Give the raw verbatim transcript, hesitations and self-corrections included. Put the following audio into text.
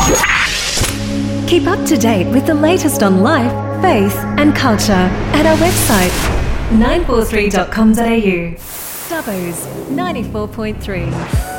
Keep up to date with the latest on life, faith and culture at our website nine four three dot com dot a u. Dubbo's ninety-four point three.